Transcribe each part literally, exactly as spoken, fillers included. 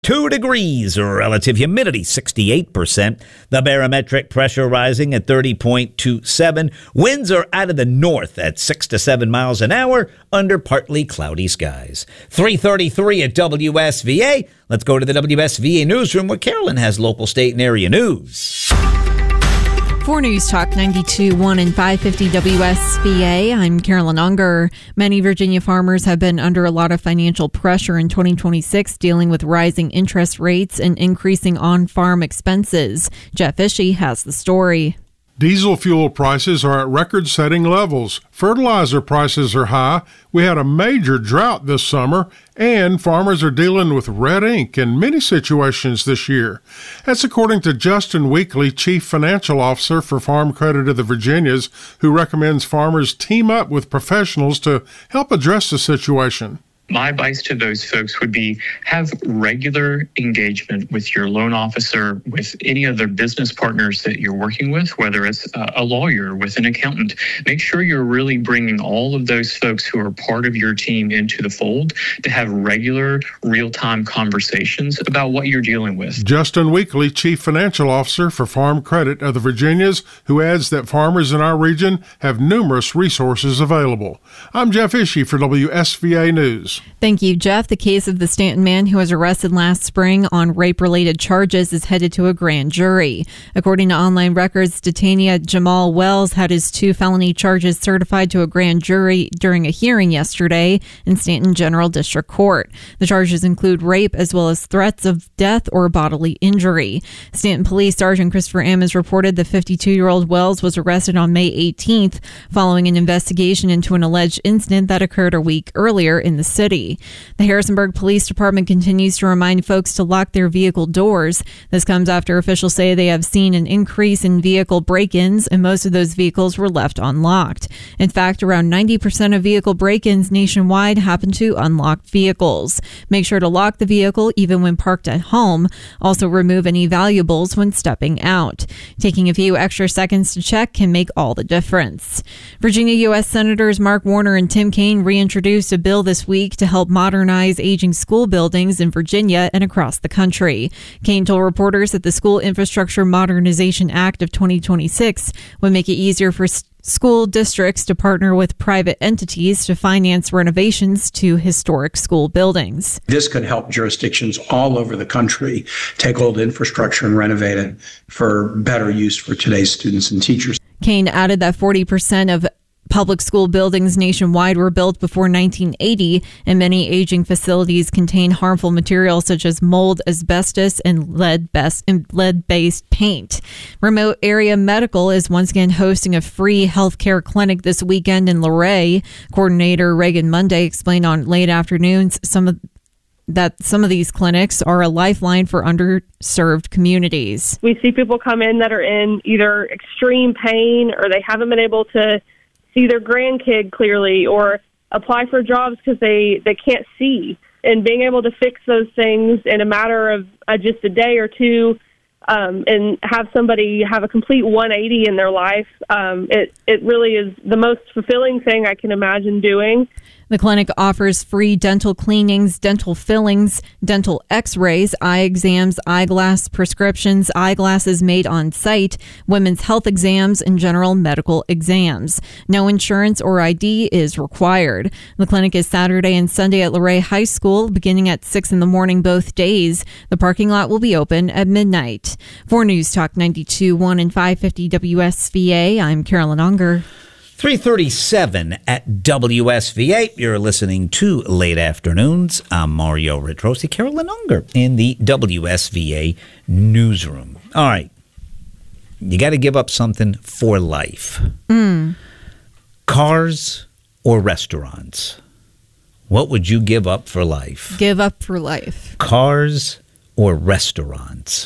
Two degrees, relative humidity sixty-eight percent. The barometric pressure rising at thirty point two seven. Winds are out of the north at six to seven miles an hour under partly cloudy skies. three thirty-three at W S V A. Let's go to the W S V A newsroom where Carolyn has local, state, and area news. For News Talk ninety-two point one and five fifty W S V A, I'm Carolyn Unger. Many Virginia farmers have been under a lot of financial pressure in twenty twenty-six, dealing with rising interest rates and increasing on-farm expenses. Jeff Ishii has the story. Diesel fuel prices are at record-setting levels. Fertilizer prices are high. We had a major drought this summer, and farmers are dealing with red ink in many situations this year. That's according to Justin Weekly, Chief Financial Officer for Farm Credit of the Virginias, who recommends farmers team up with professionals to help address the situation. My advice to those folks would be have regular engagement with your loan officer, with any other business partners that you're working with, whether it's a lawyer, with an accountant. Make sure you're really bringing all of those folks who are part of your team into the fold to have regular, real-time conversations about what you're dealing with. Justin Weekly, Chief Financial Officer for Farm Credit of the Virginias, who adds that farmers in our region have numerous resources available. I'm Jeff Ishii for W S V A News. Thank you, Jeff. The case of the Stanton man who was arrested last spring on rape-related charges is headed to a grand jury. According to online records, detainee Jamal Wells had his two felony charges certified to a grand jury during a hearing yesterday in Stanton General District Court. The charges include rape as well as threats of death or bodily injury. Stanton Police Sergeant Christopher Ammons reported the fifty-two-year-old Wells was arrested on May eighteenth following an investigation into an alleged incident that occurred a week earlier in the city. The Harrisonburg Police Department continues to remind folks to lock their vehicle doors. This comes after officials say they have seen an increase in vehicle break-ins, and most of those vehicles were left unlocked. In fact, around ninety percent of vehicle break-ins nationwide happen to unlocked vehicles. Make sure to lock the vehicle even when parked at home. Also remove any valuables when stepping out. Taking a few extra seconds to check can make all the difference. Virginia U S Senators Mark Warner and Tim Kaine reintroduced a bill this week to help modernize aging school buildings in Virginia and across the country. Kaine told reporters that the School Infrastructure Modernization Act of twenty twenty-six would make it easier for st- school districts to partner with private entities to finance renovations to historic school buildings. This could help jurisdictions all over the country take old infrastructure and renovate it for better use for today's students and teachers. Kaine added that forty percent of public school buildings nationwide were built before nineteen eighty, and many aging facilities contain harmful materials such as mold, asbestos, and lead-based paint. Remote Area Medical is once again hosting a free healthcare clinic this weekend in Luray. Coordinator Reagan Monday explained on late afternoons some of that some of these clinics are a lifeline for underserved communities. We see people come in that are in either extreme pain or they haven't been able to see their grandkid clearly or apply for jobs because they, they can't see. And being able to fix those things in a matter of uh, just a day or two um, and have somebody have a complete one eighty in their life, um, it, it really is the most fulfilling thing I can imagine doing. The clinic offers free dental cleanings, dental fillings, dental x-rays, eye exams, eyeglass prescriptions, eyeglasses made on site, women's health exams, and general medical exams. No insurance or I D is required. The clinic is Saturday and Sunday at Luray High School, beginning at six in the morning both days. The parking lot will be open at midnight. For News Talk ninety-two point one and five fifty W S V A, I'm Carolyn Unger. three thirty-seven at W S V A. You're listening to Late Afternoons. I'm Mario Retrosi, Carolyn Unger in the W S V A newsroom. All right. You got to give up something for life. Mm. Cars or restaurants? What would you give up for life? Give up for life. Cars or restaurants?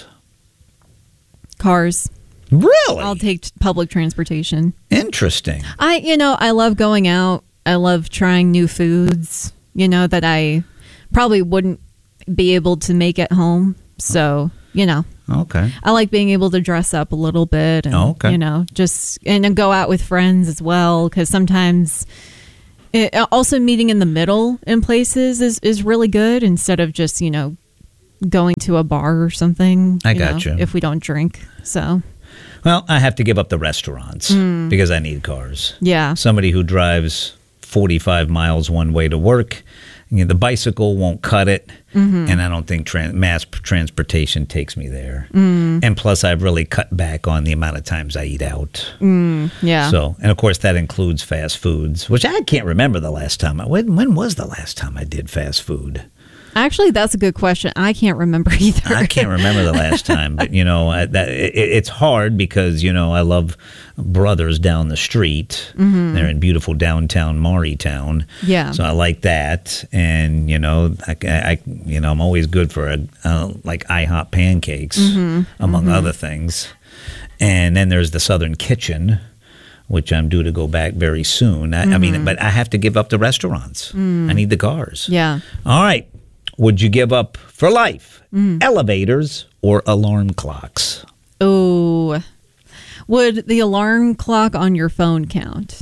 Cars. Really? I'll take public transportation. Interesting. I, you know, I love going out. I love trying new foods, you know, that I probably wouldn't be able to make at home. So, you know. Okay. I like being able to dress up a little bit and, okay. you know, just, and then go out with friends as well. Because sometimes it, also meeting in the middle in places is, is really good instead of just, you know, going to a bar or something. I you got know, you. If we don't drink. So, Well, I have to give up the restaurants Mm. because I need cars. yeah. Somebody who drives forty-five miles one way to work, you know, the bicycle won't cut it, Mm-hmm. and I don't think tran- mass transportation takes me there. Mm. And plus, I've really cut back on the amount of times I eat out. Yeah. So, and of course, that includes fast foods, which I can't remember the last time. I, when, when was the last time I did fast food? Actually, that's a good question. I can't remember either. I can't remember the last time, but you know, I, that it, it's hard because you know I love Brothers down the street. Mm-hmm. They're in beautiful downtown Maurytown. Yeah. So I like that, and you know, I, I you know I'm always good for a uh, like IHOP pancakes, Mm-hmm. among Mm-hmm. other things. And then there's the Southern Kitchen, which I'm due to go back very soon. I, I mean, but I have to give up the restaurants. I need the cars. Mm. Yeah. All right. Would you give up for life Mm. elevators or alarm clocks? Oh, would the alarm clock on your phone count?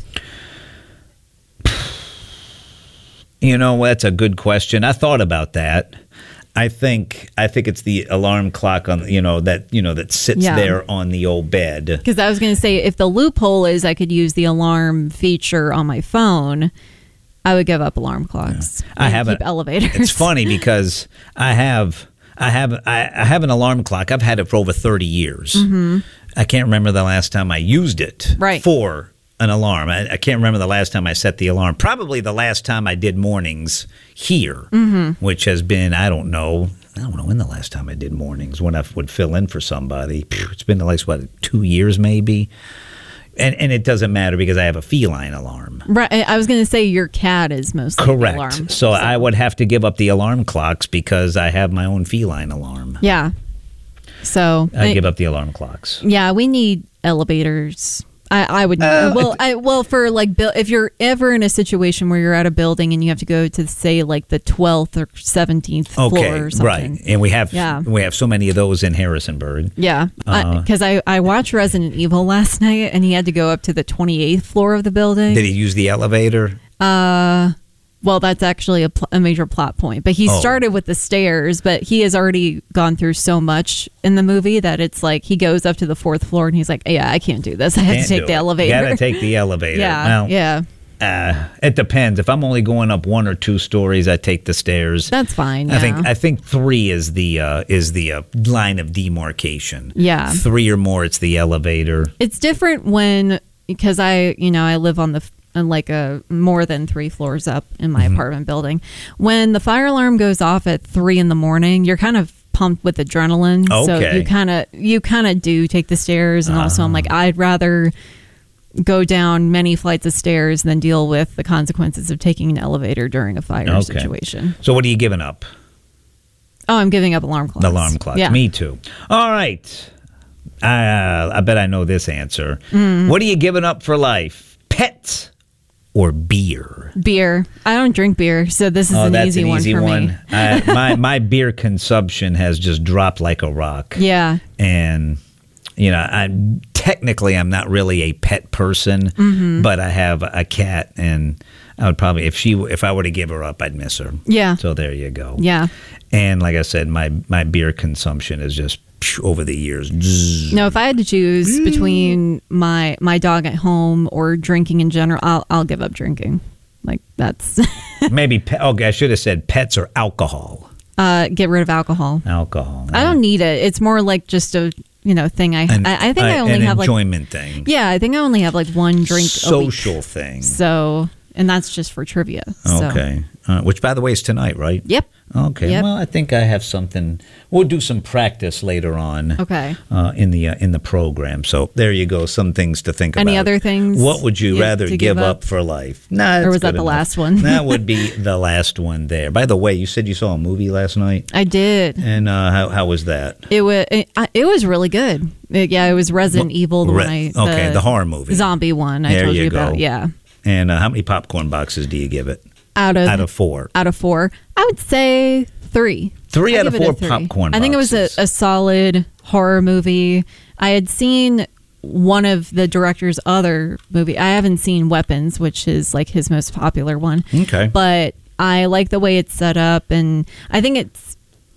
You know, that's a good question. I thought about that. I think I think it's the alarm clock on you know that you know that sits Yeah. there on the old bed. Because I was going to say, if the loophole is I could use the alarm feature on my phone, I would give up alarm clocks. I and have keep a- elevators. It's funny because I have I have I, I have an alarm clock. I've had it for over thirty years. Mm-hmm. I can't remember the last time I used it Right. for an alarm. I, I can't remember the last time I set the alarm. Probably the last time I did mornings here, mm-hmm. which has been I don't know. I don't know when the last time I did mornings when I would fill in for somebody. It's been like what two years maybe. And and it doesn't matter because I have a feline alarm. Right. I was going to say your cat is mostly Correct. the alarm. So, I would have to give up the alarm clocks because I have my own feline alarm. Yeah. So I give up the alarm clocks. Yeah, we need elevators. I, I would Uh, well I well for like buil- if you're ever in a situation where you're at a building and you have to go to say like the twelfth or seventeenth Okay, floor or something. right. And we have Yeah. we have so many of those in Harrisonburg. Yeah, Uh, because I, I watched Resident Evil last night and he had to go up to the twenty-eighth floor of the building. Did he use the elevator? Uh, well, that's actually a, pl- a major plot point. But he Oh. started with the stairs, but he has already gone through so much in the movie that it's like he goes up to the fourth floor and he's like, "Yeah, I can't do this. I have Can't to take do the it. elevator." You gotta take the elevator. yeah, Well, yeah, Uh, it depends. If I'm only going up one or two stories, I take the stairs. that's fine. I yeah. think I think three is the uh, is the uh, line of demarcation. Yeah. Three or more, it's the elevator. It's different when because I, you know, I live on the on like a more than three floors up in my Mm-hmm. apartment building. When the fire alarm goes off at three in the morning, you're kind of pumped with adrenaline. So Okay. you kind of you kind of do take the stairs, and also I'm like Ah. I'd rather go down many flights of stairs than deal with the consequences of taking an elevator during a fire Okay. situation. So what are you giving up? Oh, I'm giving up alarm clocks. The alarm clock. Yeah. Me too. All right. Uh, I bet I know this answer. Mm. What are you giving up for life? Pets or beer? Beer. I don't drink beer, so this is Oh, an that's easy an one easy for one. me. uh, my my beer consumption has just dropped like a rock. Yeah. And you know, I technically I'm not really a pet person, Mm-hmm. but I have a cat, and I would probably if she if I were to give her up, I'd miss her. Yeah. So there you go. Yeah. And like I said, my my beer consumption is just phew, over the years. Zzz. No, if I had to choose between my my dog at home or drinking in general, I'll I'll give up drinking. Like that's Maybe pe- okay, I should have said pets or alcohol. uh get rid of alcohol. Alcohol. I don't need it. It's more like just a you know thing. I An- I, I think uh, I only an have like enjoyment thing. yeah. I think I only have like one drink Social a week. thing. So and that's just for trivia. So. Okay. Uh, which, by the way, is tonight, right? Yep. Okay. Yep. Well, I think I have something. We'll do some practice later on. Okay. Uh, in the uh, in the program. So there you go. Some things to think Any about. other things What would you you- rather to give give up? up? for life? Nah, Or that's was that good the enough. last one? That would be the last one there. By the way, you said you saw a movie last night, I did. and uh, how how was that? It was it, I- it was really good. It- yeah, it was Resident Evil. The Re- one I okay, the horror movie. zombie one. I There told you you, go. about. Yeah. And uh, how many popcorn boxes do you give it? Out of Out of four. out of four, I would say three. Three I'd out of give it a four three. popcorn I think it was a, boxes. a solid horror movie. I had seen one of the director's other movie. I haven't seen Weapons, which is like his most popular one. Okay. But I like the way it's set up, and I think it's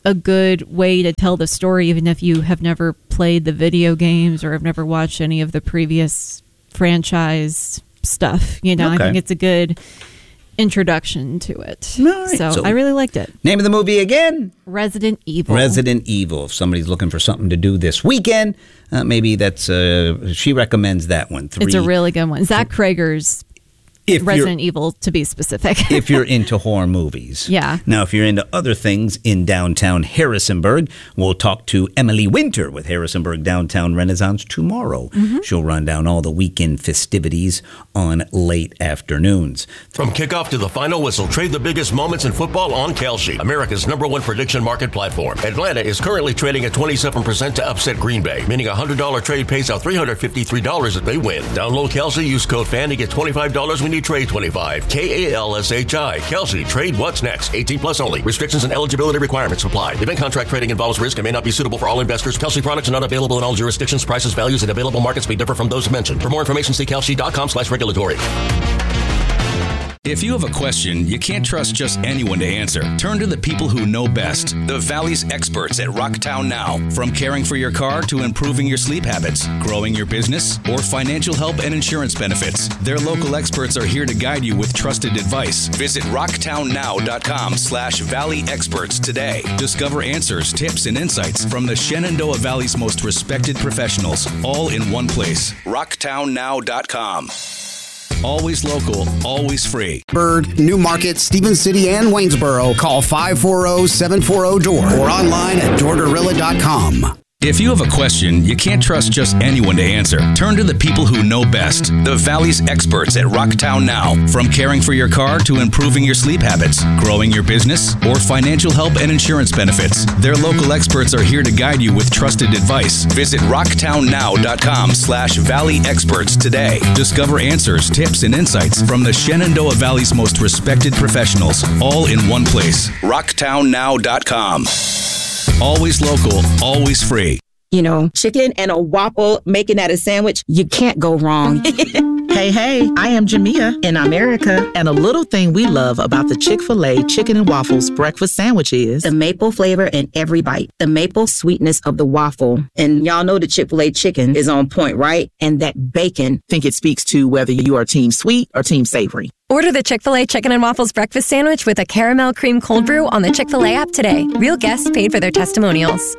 a good way to tell the story, even if you have never played the video games or have never watched any of the previous franchise stuff. You know, okay. I think it's a good introduction to it. Right. So, so I really liked it. Name of the movie again? Resident Evil. Resident Evil. If somebody's looking for something to do this weekend, uh, maybe that's, uh, she recommends that one. Three, it's a really good one. Zach Krager's If Resident Evil, to be specific. If you're into horror movies. Yeah. Now, if you're into other things in downtown Harrisonburg, we'll talk to Emily Winter with Harrisonburg Downtown Renaissance tomorrow. Mm-hmm. She'll run down all the weekend festivities on late afternoons. From kickoff to the final whistle, trade the biggest moments in football on Kalshi, America's number one prediction market platform. Atlanta is currently trading at twenty-seven percent to upset Green Bay, meaning a one hundred dollars trade pays out three hundred fifty-three dollars if they win. Download Kalshi, use code FAN to get twenty-five dollars when you trade twenty-five. K A L S H I. Kalshi. Trade what's next. eighteen plus only. Restrictions and eligibility requirements apply. Event contract trading involves risk and may not be suitable for all investors. Kalshi products are not available in all jurisdictions. Prices, values, and available markets may differ from those mentioned. For more information, see kalshi.com slash regulatory. If you have a question you can't trust just anyone to answer, turn to the people who know best. The Valley's experts at Rocktown Now. From caring for your car to improving your sleep habits, growing your business, or financial help and insurance benefits, their local experts are here to guide you with trusted advice. Visit rocktownnow.com slash Valley Experts today. Discover answers, tips, and insights from the Shenandoah Valley's most respected professionals, all in one place. rocktown now dot com. Always local, always free. Bird, Newmarket, Stevens City, and Waynesboro. Call five four zero, seven four zero, D O O R or online at door gorilla dot com. If you have a question you can't trust just anyone to answer, turn to the people who know best. The Valley's experts at Rocktown Now. From caring for your car to improving your sleep habits, growing your business, or financial help and insurance benefits, their local experts are here to guide you with trusted advice. Visit rocktownnow.com slash Valley Experts today. Discover answers, tips, and insights from the Shenandoah Valley's most respected professionals, all in one place. rocktown now dot com. Always local, always free. You know, chicken and a waffle, making that a sandwich, you can't go wrong. Hey, hey, I am Jamia in America, and a little thing we love about the Chick-fil-A Chicken and Waffles breakfast sandwich is the maple flavor in every bite, the maple sweetness of the waffle. And y'all know the Chick-fil-A chicken is on point, right? And that bacon. I think it speaks to whether you are team sweet or team savory. Order the Chick-fil-A Chicken and Waffles breakfast sandwich with a caramel cream cold brew on the Chick-fil-A app today. Real guests paid for their testimonials.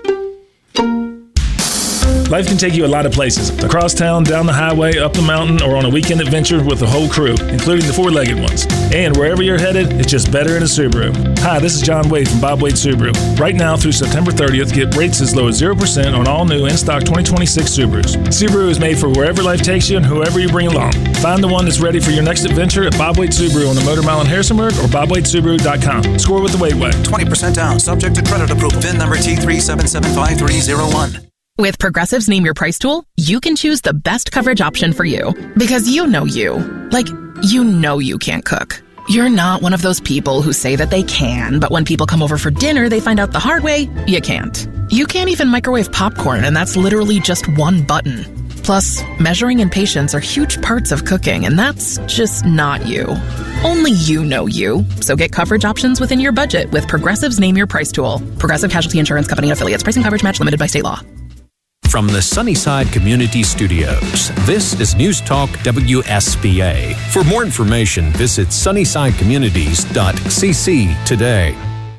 Life can take you a lot of places. Across town, down the highway, up the mountain, or on a weekend adventure with the whole crew, including the four-legged ones. And wherever you're headed, it's just better in a Subaru. Hi, this is John Wade from Bob Wade Subaru. Right now through September thirtieth, get rates as low as zero percent on all new in-stock twenty twenty-six Subarus. Subaru is made for wherever life takes you and whoever you bring along. Find the one that's ready for your next adventure at Bob Wade Subaru on the Motor Mile in Harrisonburg or bob wade subaru dot com. Score with the Wade Way. twenty percent down, subject to credit approval. V I N number T three seven seven five three zero one. With Progressive's Name Your Price tool, you can choose the best coverage option for you. Because you know you. Like, you know you can't cook. You're not one of those people who say that they can, but when people come over for dinner, they find out the hard way, you can't. You can't even microwave popcorn, and that's literally just one button. Plus, measuring and patience are huge parts of cooking, and that's just not you. Only you know you. So get coverage options within your budget with Progressive's Name Your Price tool. Progressive Casualty Insurance Company and Affiliates. Pricing coverage match limited by state law. From the Sunnyside Community Studios, this is News Talk W S B A. For more information, visit sunnyside communities dot c c today.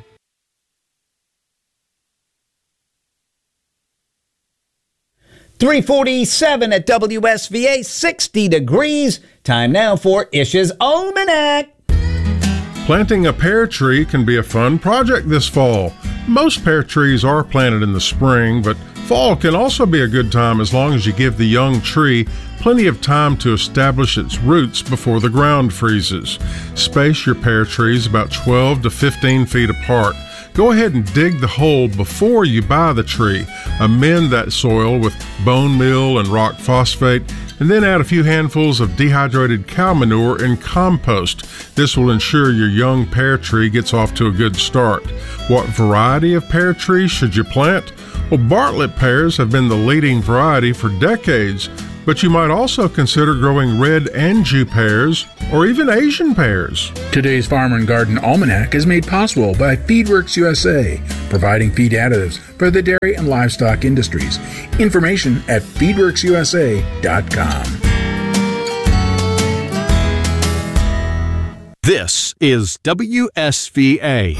three forty-seven at W S V A, sixty degrees. Time now for Ish's Almanac. Planting a pear tree can be a fun project this fall. Most pear trees are planted in the spring, but fall can also be a good time as long as you give the young tree plenty of time to establish its roots before the ground freezes. Space your pear trees about twelve to fifteen feet apart. Go ahead and dig the hole before you buy the tree. Amend that soil with bone meal and rock phosphate, and then add a few handfuls of dehydrated cow manure and compost. This will ensure your young pear tree gets off to a good start. What variety of pear trees should you plant? Well, Bartlett pears have been the leading variety for decades, but you might also consider growing red Anjou pears, or even Asian pears. Today's Farm and Garden Almanac is made possible by Feedworks U S A, providing feed additives for the dairy and livestock industries. Information at feedworks u s a dot com. This is W S V A.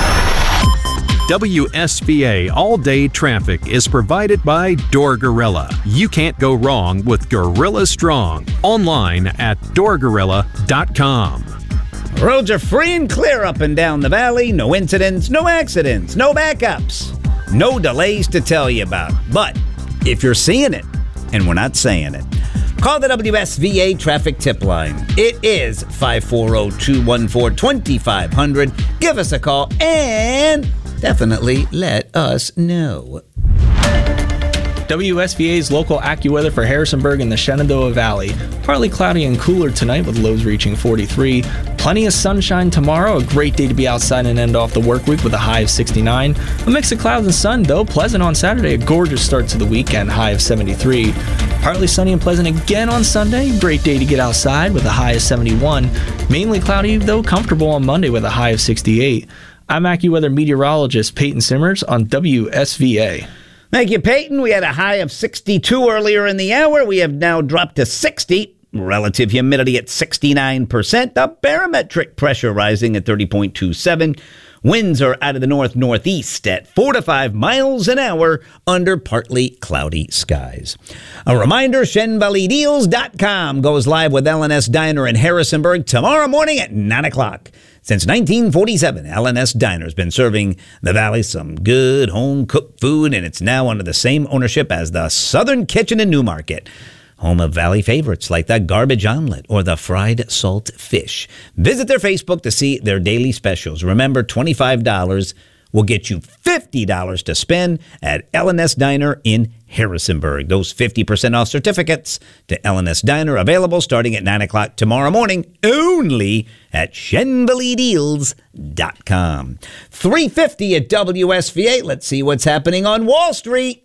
W S V A All-Day Traffic is provided by Door Gorilla. You can't go wrong with Gorilla Strong. Online at door gorilla dot com. Roads are free and clear up and down the valley. No incidents, no accidents, no backups, no delays to tell you about. But if you're seeing it, and we're not saying it, call the W S V A traffic tip line. It is five four zero, two one four, two five zero zero. Give us a call and definitely let us know. W S V A's local AccuWeather for Harrisonburg and the Shenandoah Valley. Partly cloudy and cooler tonight with lows reaching forty-three. Plenty of sunshine tomorrow. A great day to be outside and end off the work week with a high of sixty-nine. A mix of clouds and sun, though. Pleasant on Saturday. A gorgeous start to the weekend. High of seventy-three. Partly sunny and pleasant again on Sunday. Great day to get outside with a high of seventy-one. Mainly cloudy, though comfortable on Monday with a high of sixty-eight. I'm AccuWeather meteorologist Peyton Simmers on W S V A. Thank you, Peyton. We had a high of sixty-two earlier in the hour. We have now dropped to sixty. Relative humidity at sixty-nine percent. The barometric pressure rising at thirty point two seven. Winds are out of the north-northeast at four to five miles an hour under partly cloudy skies. A reminder, Shen Valley Deals dot com goes live with L and S Diner in Harrisonburg tomorrow morning at nine o'clock. Since nineteen forty-seven, L and S Diner's been serving the Valley some good home-cooked food, and it's now under the same ownership as the Southern Kitchen in Newmarket, home of Valley favorites like the garbage omelet or the fried salt fish. Visit their Facebook to see their daily specials. Remember, twenty-five dollars will get you fifty dollars to spend at L and S Diner in Harrisonburg. Those fifty percent off certificates to L and S Diner available starting at nine o'clock tomorrow morning only at Shen Valley Deals dot com. three fifty at W S V A. Let's see what's happening on Wall Street.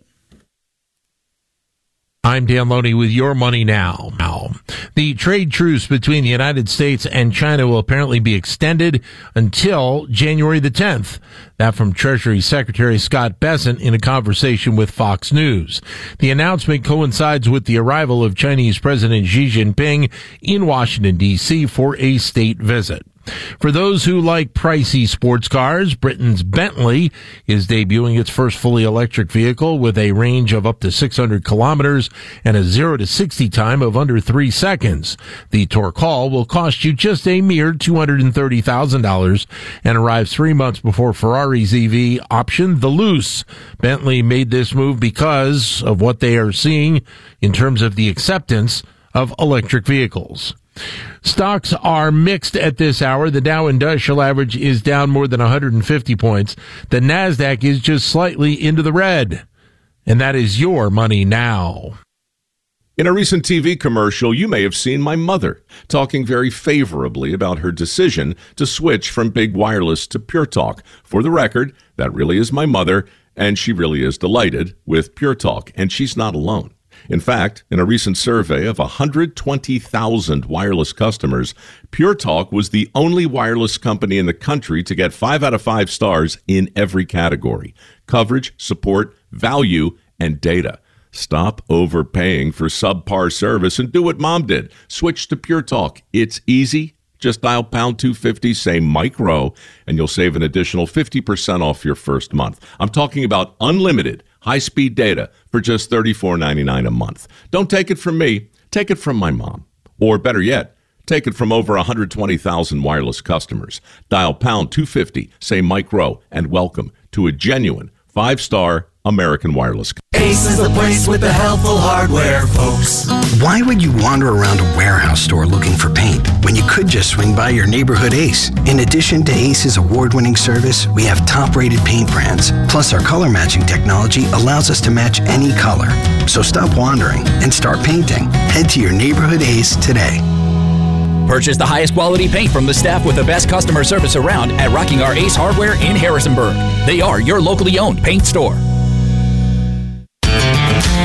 I'm Dan Loney with Your Money Now. Now, the trade truce between the United States and China will apparently be extended until January the tenth. That from Treasury Secretary Scott Bessent in a conversation with Fox News. The announcement coincides with the arrival of Chinese President Xi Jinping in Washington, D C for a state visit. For those who like pricey sports cars, Britain's Bentley is debuting its first fully electric vehicle with a range of up to six hundred kilometers and a zero to sixty time of under three seconds. The Torque Haul will cost you just a mere two hundred thirty thousand dollars and arrives three months before Ferrari's E V option, the Luce. Bentley made this move because of what they are seeing in terms of the acceptance of electric vehicles. Stocks are mixed at this hour. The Dow Industrial Average is down more than one hundred fifty points. The NASDAQ is just slightly into the red. And that is Your Money Now. In a recent T V commercial, you may have seen my mother talking very favorably about her decision to switch from Big Wireless to Pure Talk. For the record, that really is my mother, and she really is delighted with Pure Talk, and she's not alone. In fact, in a recent survey of one hundred twenty thousand wireless customers, Pure Talk was the only wireless company in the country to get five out of five stars in every category: coverage, support, value, and data. Stop overpaying for subpar service and do what Mom did. Switch to Pure Talk. It's easy. Just dial pound two fifty, say Mike Rowe, and you'll save an additional fifty percent off your first month. I'm talking about unlimited high-speed data for just thirty-four ninety-nine a month. Don't take it from me. Take it from my mom. Or better yet, take it from over one hundred twenty thousand wireless customers. Dial pound two fifty, say Mike Rowe, and welcome to a genuine five-star American Wireless. Ace is the place with the helpful hardware, folks. Why would you wander around a warehouse store looking for paint when you could just swing by your neighborhood Ace? In addition to Ace's award-winning service, we have top-rated paint brands. Plus, our color matching technology allows us to match any color. So stop wandering and start painting. Head to your neighborhood Ace today. Purchase the highest quality paint from the staff with the best customer service around at Rocking Our Ace Hardware in Harrisonburg. They are your locally owned paint store.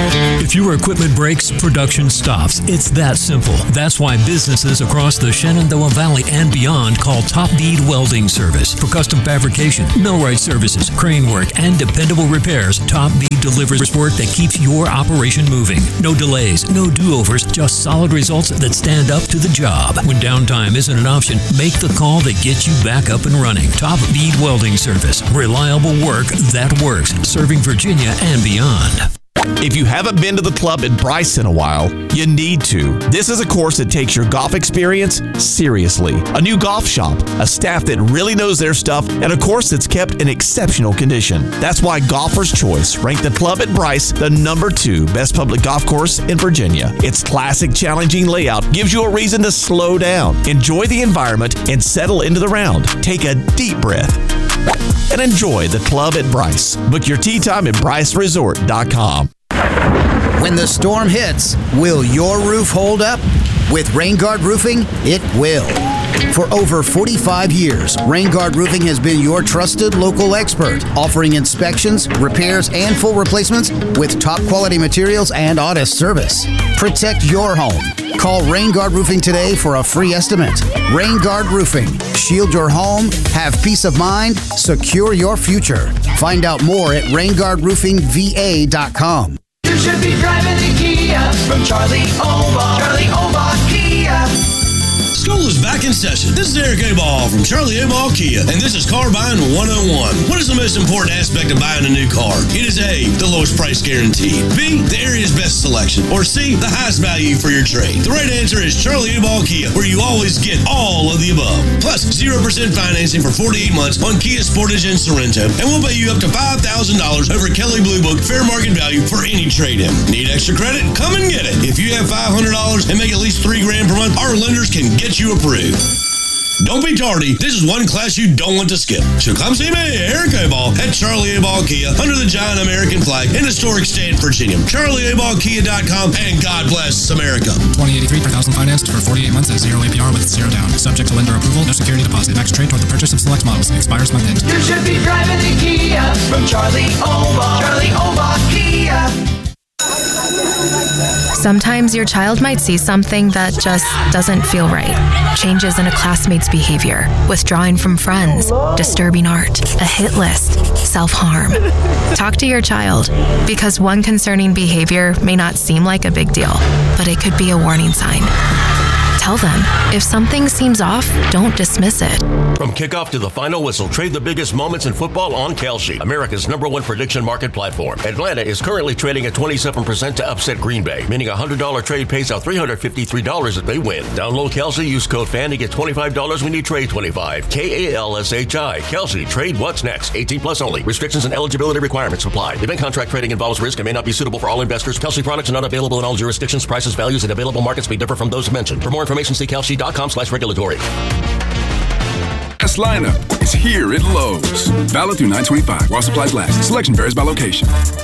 If your equipment breaks, production stops. It's that simple. That's why businesses across the Shenandoah Valley and beyond call Top Bead Welding Service. For custom fabrication, millwright services, crane work, and dependable repairs, Top Bead delivers work that keeps your operation moving. No delays, no do-overs, just solid results that stand up to the job. When downtime isn't an option, make the call that gets you back up and running. Top Bead Welding Service. Reliable work that works. Serving Virginia and beyond. If you haven't been to the club at Bryce in a while, you need to. This is a course that takes your golf experience seriously. A new golf shop, a staff that really knows their stuff, and a course that's kept in exceptional condition. That's why Golfer's Choice ranked the club at Bryce the number two best public golf course in Virginia. Its classic, challenging layout gives you a reason to slow down, enjoy the environment, and settle into the round. Take a deep breath and enjoy the club at Bryce. Book your tee time at bryce resort dot com. When the storm hits, will your roof hold up? With Rain Guard Roofing, it will. For over forty-five years, Rain Guard Roofing has been your trusted local expert, offering inspections, repairs, and full replacements with top quality materials and honest service. Protect your home. Call Rain Guard Roofing today for a free estimate. Rain Guard Roofing. Shield your home, have peace of mind, secure your future. Find out more at rain guard roofing v a dot com. You should be driving a Kia from Charlie Omar. Charlie Omar Kia. School is back in session. This is Eric Aball from Charlie Aball Kia, and this is Car Buying one oh one. What is the most important aspect of buying a new car? It is A, the lowest price guarantee. B, the area's best selection. Or C, the highest value for your trade. The right answer is Charlie Aball Kia, where you always get all of the above. Plus, zero percent financing for forty-eight months on Kia Sportage and Sorrento, and we'll pay you up to five thousand dollars over Kelley Blue Book fair market value for any trade-in. Need extra credit? Come and get it. If you have five hundred dollars and make at least three grand per month, our lenders can get you approved. Don't be tardy. This is one class you don't want to skip. So come see me, Eric Aball, at Charlie Aball Kia, under the giant American flag in historic Stanton, Virginia. charlie aball kia dot com, and God bless America. twenty eighty-three per thousand financed for forty-eight months at zero A P R with zero down. Subject to lender approval. No security deposit. Max trade toward the purchase of select models. Expires month end. You should be driving a Kia from Charlie Omar. Charlie Omar Kia. Sometimes your child might see something that just doesn't feel right. Changes in a classmate's behavior, withdrawing from friends, disturbing art, a hit list, self-harm. Talk to your child, because one concerning behavior may not seem like a big deal, but it could be a warning sign. Tell them, if something seems off, don't dismiss it. From kickoff to the final whistle, trade the biggest moments in football on Kalshi, America's number one prediction market platform. Atlanta is currently trading at twenty-seven percent to upset Green Bay, meaning a one hundred dollars trade pays out three hundred fifty-three dollars if they win. Download Kalshi, use code FAN to get twenty-five dollars when you trade twenty-five. K A L S H I. Kalshi. Trade what's next. eighteen plus only. Restrictions and eligibility requirements apply. Event contract trading involves risk and may not be suitable for all investors. Kalshi products are not available in all jurisdictions. Prices, values, and available markets may differ from those mentioned. For more information, see kalshi dot com slash regulatory. Best lineup is here at Lowe's. Valid through nine twenty-five. While supplies last. Selection varies by location.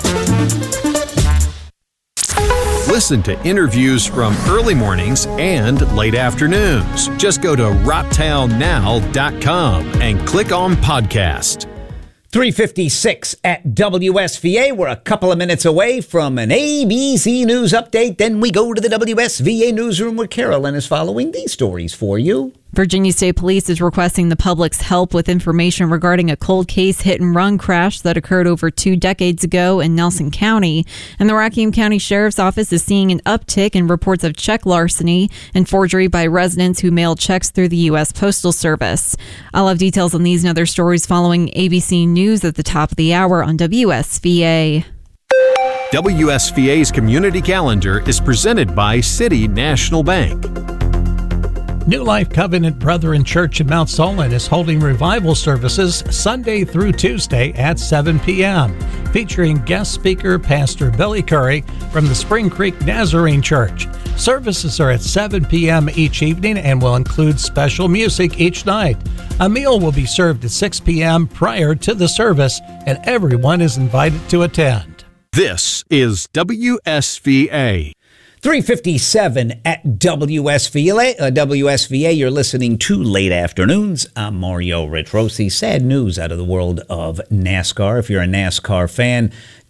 Listen to interviews from early mornings and late afternoons. Just go to rocktown now dot com and click on podcast. three fifty-six at W S V A. We're a couple of minutes away from an A B C News update. Then we go to the W S V A newsroom where Carolyn is following these stories for you. Virginia State Police is requesting the public's help with information regarding a cold case hit and run crash that occurred over two decades ago in Nelson County. And the Rockingham County Sheriff's Office is seeing an uptick in reports of check larceny and forgery by residents who mail checks through the U S Postal Service. I'll have details on these and other stories following A B C News at the top of the hour on W S V A. W S V A's community calendar is presented by City National Bank. New Life Covenant Brethren Church in Mount Solon is holding revival services Sunday through Tuesday at seven p.m., featuring guest speaker Pastor Billy Curry from the Spring Creek Nazarene Church. Services are at seven p.m. each evening and will include special music each night. A meal will be served at six p.m. prior to the service, and everyone is invited to attend. This is W S V A. three fifty-seven at W S V A. Uh, W S V A, you're listening to Late Afternoons. I'm Mario Retrosi. Sad news out of the world of NASCAR. If you're a NASCAR fan,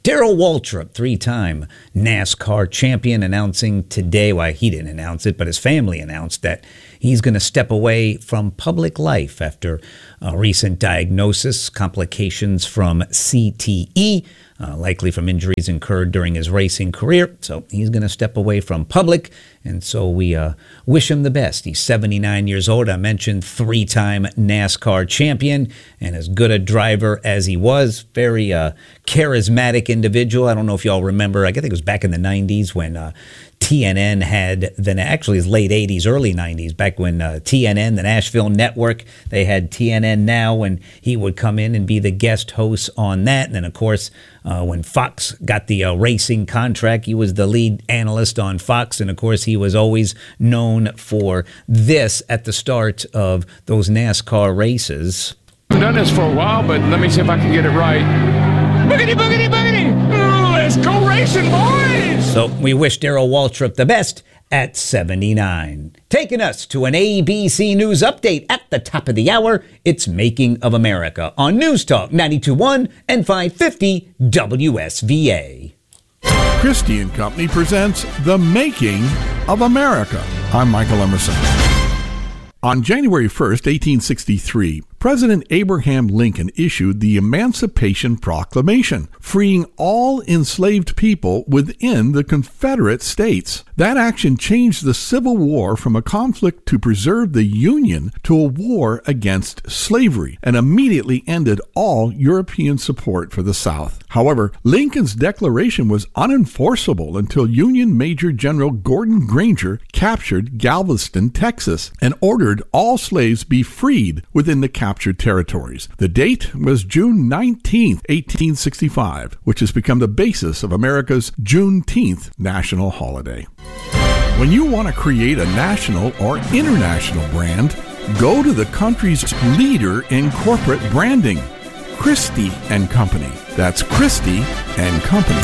Darrell Waltrip, three-time NASCAR champion, announcing today, well, he didn't announce it, but his family announced that he's going to step away from public life after a recent diagnosis, complications from C T E, uh, likely from injuries incurred during his racing career. So he's going to step away from public, and so we uh, wish him the best. He's seventy-nine years old. I mentioned three-time NASCAR champion, and as good a driver as he was, very uh, charismatic individual. I don't know if y'all remember, I think it was back in the nineties when uh, T N N had, then actually it's late eighties, early nineties, back when uh, T N N, the Nashville network, they had T N N Now, and he would come in and be the guest host on that. And then, of course, uh, when Fox got the uh, racing contract, he was the lead analyst on Fox. And, of course, he was always known for this at the start of those NASCAR races. I've done this for a while, but let me see if I can get it right. Boogity, boogity, boogity! Let's go racing, boys! So we wish Darrell Waltrip the best at seventy-nine. Taking us to an A B C News update at the top of the hour, it's Making of America on News Talk ninety-two point one and five fifty W S V A. Christie and Company presents The Making of America. I'm Michael Emerson. On January first, eighteen sixty-three, President Abraham Lincoln issued the Emancipation Proclamation, freeing all enslaved people within the Confederate States. That action changed the Civil War from a conflict to preserve the Union to a war against slavery, and immediately ended all European support for the South. However, Lincoln's declaration was unenforceable until Union Major General Gordon Granger captured Galveston, Texas, and ordered all slaves be freed within the captured territories. The date was June nineteenth, eighteen sixty-five, which has become the basis of America's Juneteenth national holiday. When you want to create a national or international brand, go to the country's leader in corporate branding, Christie and Company. That's Christie and Company.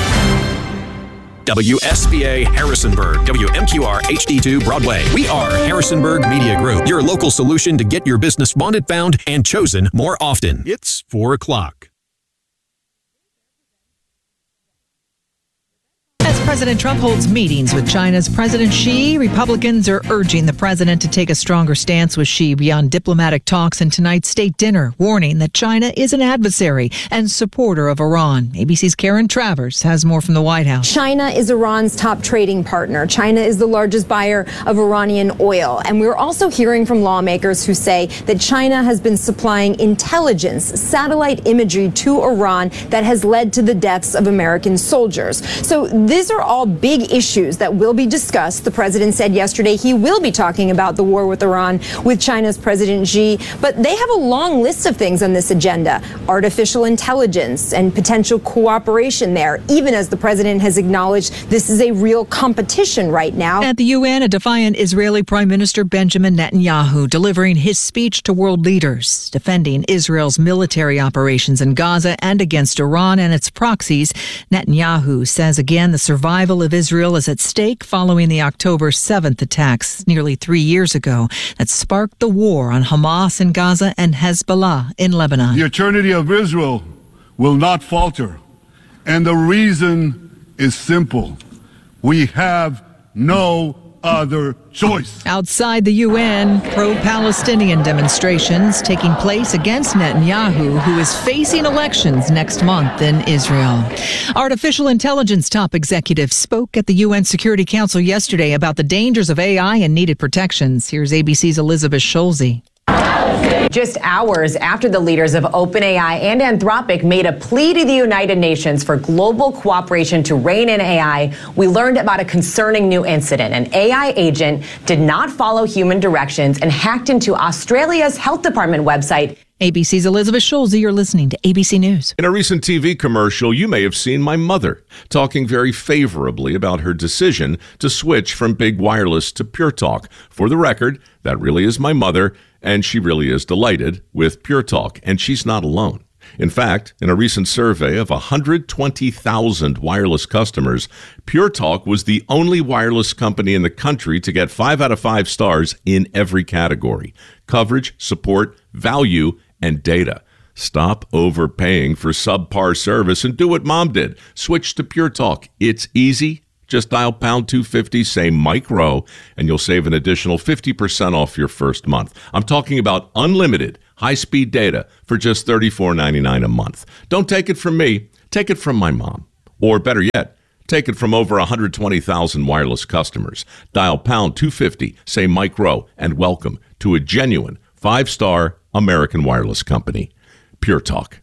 W S V A Harrisonburg, W M Q R H D two Broadway. We are Harrisonburg Media Group, your local solution to get your business wanted, found, and chosen more often. It's four o'clock. As President Trump holds meetings with China's President Xi, Republicans are urging the president to take a stronger stance with Xi beyond diplomatic talks and tonight's state dinner, warning that China is an adversary and supporter of Iran. A B C's Karen Travers has more from the White House. China is Iran's top trading partner. China is the largest buyer of Iranian oil. And we're also hearing from lawmakers who say that China has been supplying intelligence, satellite imagery to Iran that has led to the deaths of American soldiers. So these are all big issues that will be discussed. The president said yesterday he will be talking about the war with Iran with China's President Xi, but they have a long list of things on this agenda. Artificial intelligence and potential cooperation there, even as the president has acknowledged this is a real competition right now. At the U N, a defiant Israeli Prime Minister Benjamin Netanyahu delivering his speech to world leaders, defending Israel's military operations in Gaza and against Iran and its proxies. Netanyahu says again the survival of Israel is at stake following the October seventh attacks nearly three years ago that sparked the war on Hamas in Gaza and Hezbollah in Lebanon. The eternity of Israel will not falter, and the reason is simple. We have no other choice. Outside the U N, pro-Palestinian demonstrations taking place against Netanyahu, who is facing elections next month in Israel. Artificial intelligence top executives spoke at the U N Security Council yesterday about the dangers of A I and needed protections. Here's A B C's Elizabeth Schulze. Just hours after the leaders of OpenAI and Anthropic made a plea to the United Nations for global cooperation to rein in A I, we learned about a concerning new incident. An A I agent did not follow human directions and hacked into Australia's health department website. A B C's Elizabeth Schulze, you're listening to A B C News. In a recent T V commercial, you may have seen my mother talking very favorably about her decision to switch from big wireless to Pure Talk. For the record, that really is my mother, and she really is delighted with Pure Talk, and she's not alone. In fact, in a recent survey of one hundred twenty thousand wireless customers, Pure Talk was the only wireless company in the country to get five out of five stars in every category: coverage, support, value, and data. Stop overpaying for subpar service and do what Mom did. Switch to Pure Talk. It's easy. Just dial pound two fifty, say Mike Rowe, and you'll save an additional fifty percent off your first month. I'm talking about unlimited high-speed data for just thirty-four ninety-nine a month. Don't take it from me. Take it from my mom. Or better yet, take it from over one hundred twenty thousand wireless customers. Dial pound two fifty, say Mike Rowe, and welcome to a genuine five-star American wireless company. Pure Talk.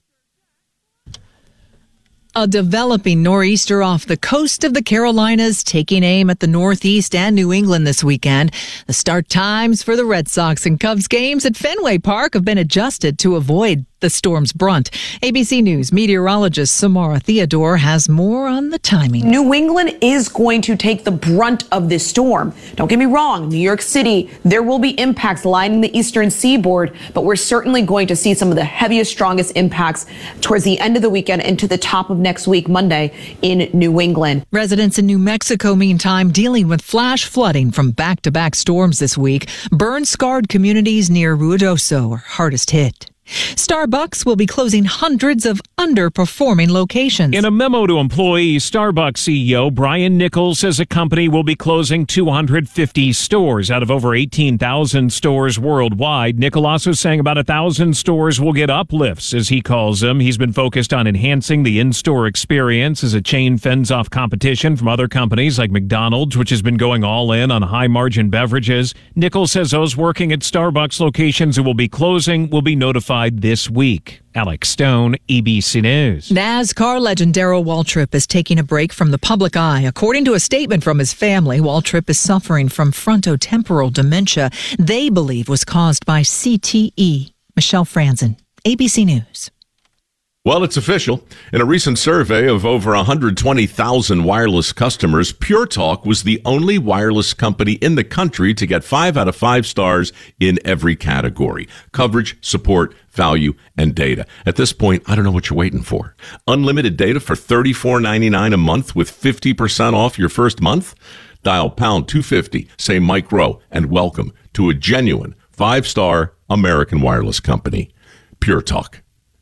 A developing nor'easter off the coast of the Carolinas, taking aim at the Northeast and New England this weekend. The start times for the Red Sox and Cubs games at Fenway Park have been adjusted to avoid the storm's brunt. A B C News meteorologist Samara Theodore has more on the timing. New England is going to take the brunt of this storm. Don't get me wrong, New York City, there will be impacts lining the eastern seaboard, but we're certainly going to see some of the heaviest, strongest impacts towards the end of the weekend into the top of next week, Monday, in New England. Residents in New Mexico, meantime, dealing with flash flooding from back-to-back storms this week. Burn-scarred communities near Ruidoso are hardest hit. Starbucks will be closing hundreds of underperforming locations. In a memo to employees, Starbucks C E O Brian Nichols says the company will be closing two hundred fifty stores out of over eighteen thousand stores worldwide. Nichols also saying about one thousand stores will get uplifts, as he calls them. He's been focused on enhancing the in-store experience as a chain fends off competition from other companies like McDonald's, which has been going all in on high-margin beverages. Nichols says those working at Starbucks locations who will be closing will be notified this week. Alex Stone, A B C News. NASCAR legend Darrell Waltrip is taking a break from the public eye. According to a statement from his family, Waltrip is suffering from frontotemporal dementia they believe was caused by C T E. Michelle Franzen, A B C News. Well, it's official. In a recent survey of over one hundred twenty thousand wireless customers, Pure Talk was the only wireless company in the country to get five out of five stars in every category: coverage, support, value, and data. At this point, I don't know what you're waiting for. Unlimited data for thirty-four ninety-nine a month with fifty percent off your first month? Dial pound two fifty, say Mike Rowe, and welcome to a genuine five-star American wireless company. Pure Talk.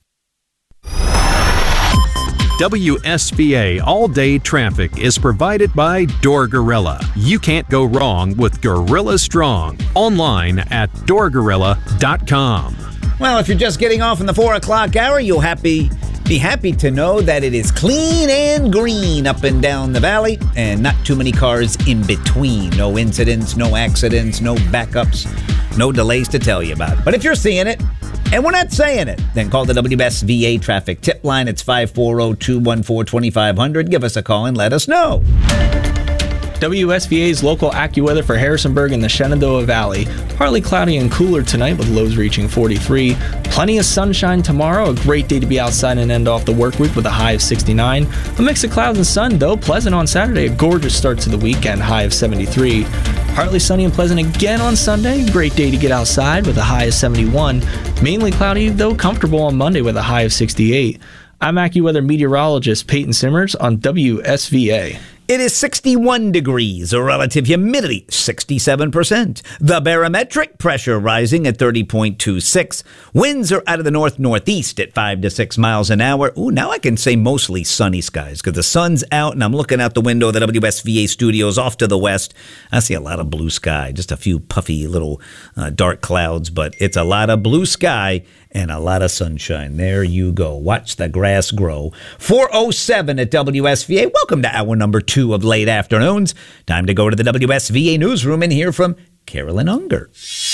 W S B A All-Day Traffic is provided by Door Gorilla. You can't go wrong with Gorilla Strong. Online at door gorilla dot com. Well, if you're just getting off in the four o'clock hour, you'll happy be happy to know that it is clean and green up and down the valley, and not too many cars in between. No incidents, no accidents, no backups, no delays to tell you about. But if you're seeing it, and we're not saying it, then call the W S V A traffic tip line. It's five four zero, two one four, two five zero zero. Give us a call and let us know. W S V A's local AccuWeather for Harrisonburg and the Shenandoah Valley. Partly cloudy and cooler tonight with lows reaching forty-three. Plenty of sunshine tomorrow. A great day to be outside and end off the work week with a high of sixty-nine. A mix of clouds and sun, though pleasant on Saturday. A gorgeous start to the weekend, high of seventy-three. Partly sunny and pleasant again on Sunday. Great day to get outside with a high of seventy-one. Mainly cloudy, though comfortable on Monday with a high of sixty-eight. I'm AccuWeather meteorologist Peyton Simmers on W S V A. It is sixty-one degrees, a relative humidity sixty-seven percent. The barometric pressure rising at thirty point two six. Winds are out of the north-northeast at five to six miles an hour. Ooh, now I can say mostly sunny skies because the sun's out and I'm looking out the window of the W S V A studios off to the west. I see a lot of blue sky, just a few puffy little uh, dark clouds, but it's a lot of blue sky and a lot of sunshine. There you go. Watch the grass grow. four oh seven at W S V A. Welcome to hour number two of late afternoons. Time to go to the W S V A newsroom and hear from Carolyn Unger.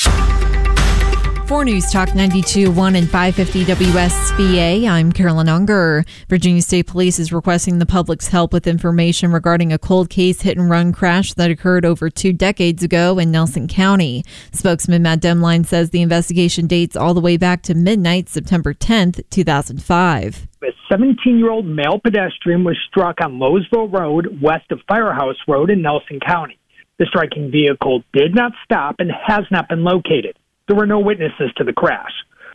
For News Talk ninety-two point one and five fifty W S V A, I'm Carolyn Unger. Virginia State Police is requesting the public's help with information regarding a cold case hit-and-run crash that occurred over two decades ago in Nelson County. Spokesman Matt Demline says the investigation dates all the way back to midnight, September tenth, two thousand five. A seventeen-year-old male pedestrian was struck on Lowesville Road, west of Firehouse Road in Nelson County. The striking vehicle did not stop and has not been located. There were no witnesses to the crash.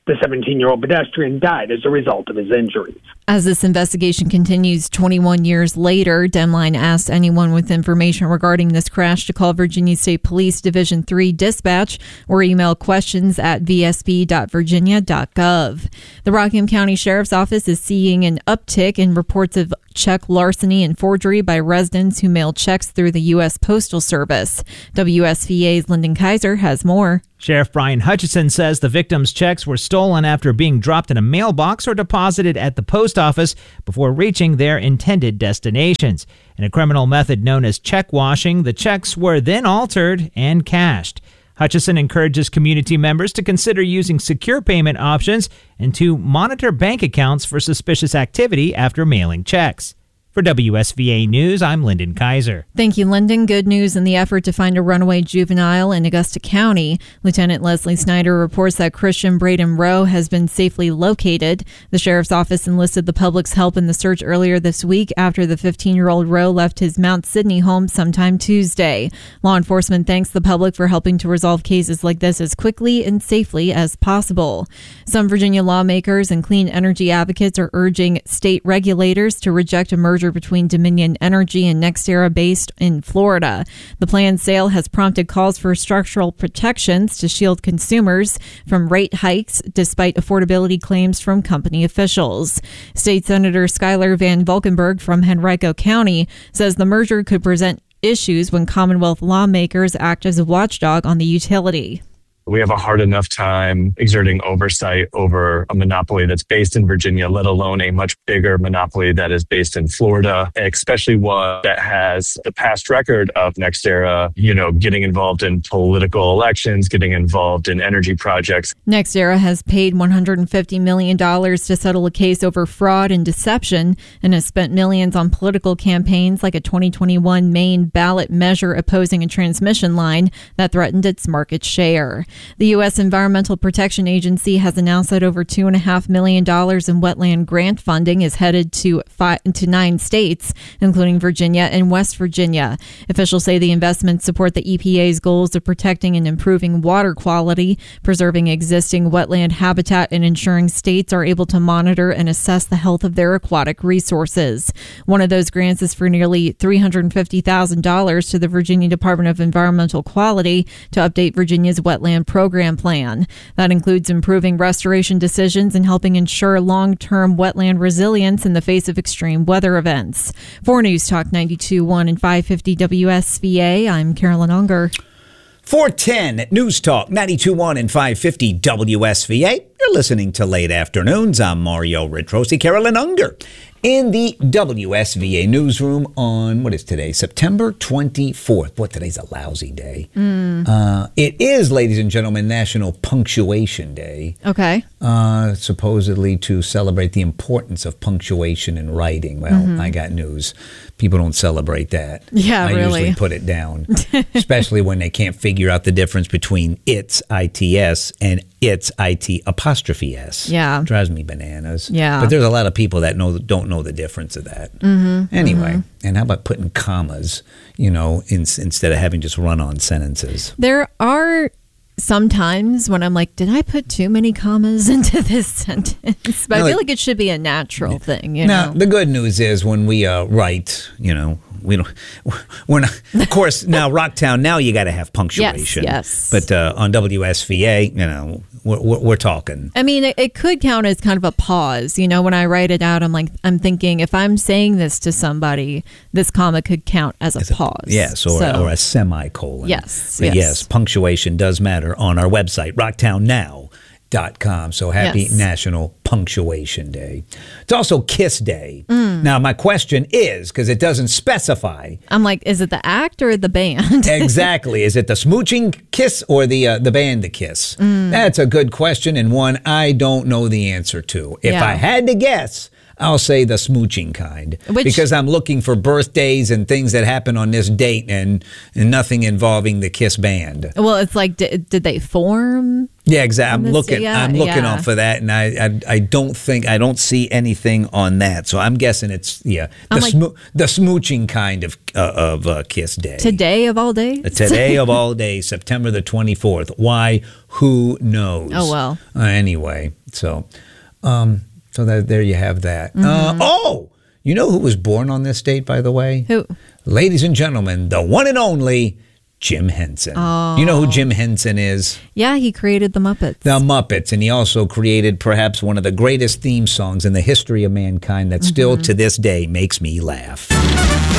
The seventeen-year-old pedestrian died as a result of his injuries. As this investigation continues twenty-one years later, Demline asked anyone with information regarding this crash to call Virginia State Police Division three Dispatch or email questions at v s b dot virginia dot gov. The Rockingham County Sheriff's Office is seeing an uptick in reports of check larceny and forgery by residents who mail checks through the U S Postal Service. W S V A's Lyndon Kaiser has more. Sheriff Brian Hutchison says the victims' checks were stolen after being dropped in a mailbox or deposited at the post office before reaching their intended destinations. In a criminal method known as check washing, the checks were then altered and cashed. Hutchison encourages community members to consider using secure payment options and to monitor bank accounts for suspicious activity after mailing checks. For W S V A News, I'm Lyndon Kaiser. Thank you, Lyndon. Good news in the effort to find a runaway juvenile in Augusta County. Lieutenant Leslie Snyder reports that Christian Braden Rowe has been safely located. The sheriff's office enlisted the public's help in the search earlier this week after the fifteen-year-old Rowe left his Mount Sidney home sometime Tuesday. Law enforcement thanks the public for helping to resolve cases like this as quickly and safely as possible. Some Virginia lawmakers and clean energy advocates are urging state regulators to reject a merger between Dominion Energy and NextEra based in Florida. The planned sale has prompted calls for structural protections to shield consumers from rate hikes, despite affordability claims from company officials. State Senator Schuyler Van Valkenburg from Henrico County says the merger could present issues when Commonwealth lawmakers act as a watchdog on the utility. We have a hard enough time exerting oversight over a monopoly that's based in Virginia, let alone a much bigger monopoly that is based in Florida, especially one that has the past record of NextEra, you know, getting involved in political elections, getting involved in energy projects. NextEra has paid one hundred fifty million dollars to settle a case over fraud and deception and has spent millions on political campaigns like a twenty twenty-one Maine ballot measure opposing a transmission line that threatened its market share. The U S Environmental Protection Agency has announced that over two point five million dollars in wetland grant funding is headed to five, to nine states, including Virginia and West Virginia. Officials say the investments support the E P A's goals of protecting and improving water quality, preserving existing wetland habitat, and ensuring states are able to monitor and assess the health of their aquatic resources. One of those grants is for nearly three hundred fifty thousand dollars to the Virginia Department of Environmental Quality to update Virginia's wetland program plan. That includes improving restoration decisions and helping ensure long-term wetland resilience in the face of extreme weather events. For News Talk ninety-two point one and five fifty W S V A, I'm Carolyn Unger. four ten at News Talk ninety-two point one and five fifty W S V A. You're listening to Late Afternoons. I'm Mario Ritrosi. Carolyn Unger in the W S V A newsroom on, what is today, September twenty-fourth. Boy, today's a lousy day. Mm. Uh, it is, ladies and gentlemen, National Punctuation Day. Okay. Uh, supposedly to celebrate the importance of punctuation in writing. Well, Mm-hmm. I got news. People don't celebrate that. Yeah, I really. usually put it down, especially when they can't figure out the difference between it's, I T S, and it's, I T apostrophe S. Yeah. Drives me bananas. Yeah. But there's a lot of people that know don't know the difference of that. Mm-hmm. Anyway, Mm-hmm. and how about putting commas, you know, in, instead of having just run-on sentences? There are sometimes when I'm like, did I put too many commas into this sentence? But No, I feel like- like it should be a natural thing, you now, know? the good news is when we uh, write, you know, we don't, we're not, of course, now Rocktown, now you got to have punctuation. yes. But uh, on W S V A, you know, we're, we're, we're talking. I mean, it, it could count as kind of a pause. You know, when I write it out, I'm like, I'm thinking if I'm saying this to somebody, this comma could count as a pause. Yes, or, So- or a semicolon. Yes, But yes. yes, punctuation does matter on our website, rocktown now dot com. So happy Yes. National Punctuation Day. It's also Kiss Day. Mm. Now, my question is, because it doesn't specify, I'm like, is it the act or the band? exactly. Is it the smooching kiss or the uh, the band to kiss? Mm. That's a good question and one I don't know the answer to. If Yeah. I had to guess, I'll say the smooching kind. Which- because I'm looking for birthdays and things that happen on this date and, and nothing involving the Kiss band. Well, it's like, did, did they form? Yeah, exactly. I'm This- looking. yeah, I'm looking yeah. off for that, and I, I, I don't think I don't see anything on that. So I'm guessing it's yeah, the I'm like- smo- the smooching kind of uh, of uh, Kiss Day. Today of all days? Today of all days, September the twenty-fourth. Why? Who knows? Oh, well. Uh, anyway, so um, so that there you have that. Uh, Mhm. oh, you know who was born on this date, by the way? Who? Ladies and gentlemen, the one and only Jim Henson. Oh. You know who Jim Henson is? Yeah, he created the Muppets. The Muppets, and he also created perhaps one of the greatest theme songs in the history of mankind that still Mhm. to this day makes me laugh.